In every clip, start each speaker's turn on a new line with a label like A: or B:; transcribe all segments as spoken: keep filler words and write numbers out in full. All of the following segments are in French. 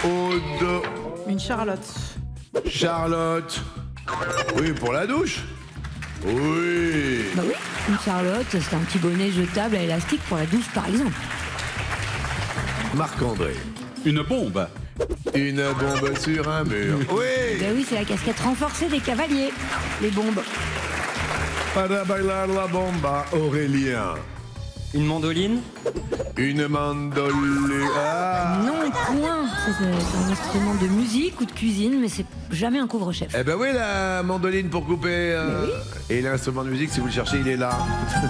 A: Aude.
B: Une Charlotte.
A: Charlotte. Oui, pour la douche. Oui.
C: Bah oui, une Charlotte, c'est un petit bonnet jetable à élastique pour la douche par exemple.
A: Marc-André.
D: Une bombe.
A: Une bombe sur un mur. Oui.
C: Bah oui, c'est la casquette renforcée des cavaliers. Les bombes.
A: Para bailar la bomba, Aurélien.
E: Une mandoline.
A: Une mandoline. Ah.
C: Non, point. C'est c'est un instrument de musique ou de cuisine, mais c'est jamais un couvre-chef.
A: Eh ben oui, la mandoline pour couper. euh, Et l'instrument de musique, si vous le cherchez, il est là.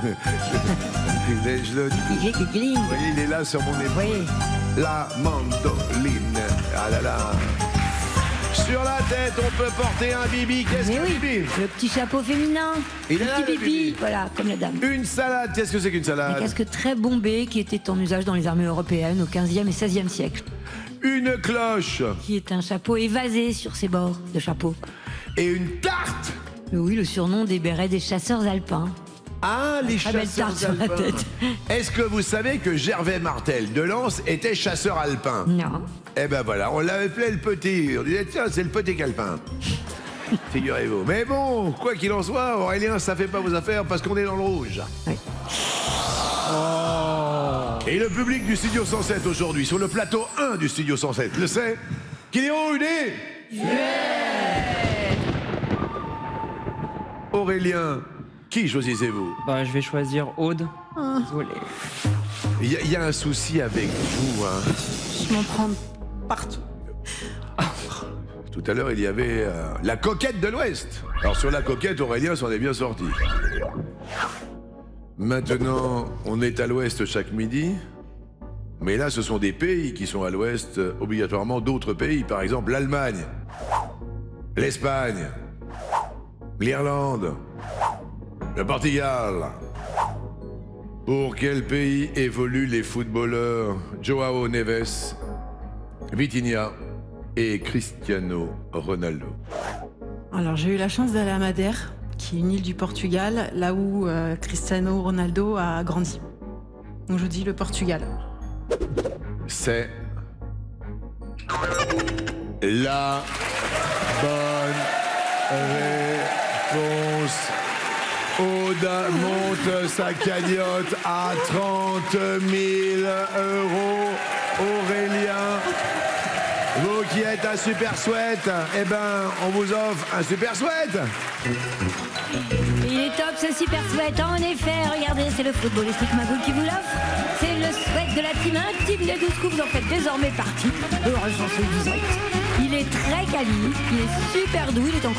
A: Je le dis.
C: Il fait gling.
A: Vous voyez, il est là sur mon épaule.
C: Oui.
A: La mandoline. Ah là là. Sur la tête, on peut porter un bibi. Qu'est-ce
C: Mais
A: que
C: oui,
A: bibi?
C: le petit chapeau féminin,
A: Il
C: le
A: est là,
C: petit
A: le
C: pipi,
A: bibi.
C: voilà, comme la dame.
A: Une salade. Qu'est-ce que c'est qu'une
C: Un
A: salade?
C: casque très bombé qui était en usage dans les armées européennes au quinzième et seizième siècle.
A: Une cloche.
C: Qui est un chapeau évasé sur ses bords de chapeau.
A: Et une tarte.
C: Mais oui, le surnom des bérets des chasseurs alpins.
A: Ah, les
C: Très belle
A: chasseurs
C: tarte sur la
A: alpins.
C: tête.
A: Est-ce que vous savez que Gervais Martel de Lens était chasseur alpin?
C: Non.
A: Eh ben voilà, on l'avait appelé le petit. On disait, tiens, c'est le petit alpin. Figurez-vous. Mais bon, quoi qu'il en soit, Aurélien, ça fait pas vos affaires parce qu'on est dans le rouge.
C: Oui.
A: Et le public du Studio cent sept aujourd'hui, sur le plateau un du Studio cent sept, le sait. Qu'il est haut, une Aurélien, qui choisissez-vous?
E: Bah, je vais choisir Aude. Désolé.
A: Il y, a- il y a un souci avec vous, hein.
B: Je m'en prends partout.
A: Tout à l'heure, il y avait euh, la coquette de l'Ouest. Alors sur la coquette, Aurélien s'en est bien sorti. Maintenant, on est à l'Ouest chaque midi. Mais là, ce sont des pays qui sont à l'Ouest, euh, obligatoirement d'autres pays. Par exemple, l'Allemagne, l'Espagne, l'Irlande, le Portugal. Pour quel pays évoluent les footballeurs Joao Neves, Vitinha et Cristiano Ronaldo?
B: Alors, j'ai eu la chance d'aller à Madère, qui est une île du Portugal, là où euh, Cristiano Ronaldo a grandi. Donc, je dis le Portugal.
A: C'est la bonne réponse. Aude monte sa cagnotte à trente mille euros. Aurélien, vous qui êtes un super sweat, eh ben, on vous offre un super sweat.
C: Il est top ce super sweat, en effet, regardez, c'est le footballistique Magoul qui vous l'offre. C'est le sweat de la team intime des douze coups, vous en faites désormais partie. Heureusement, c'est vous êtes. Il est très quali, il est super doux, il est en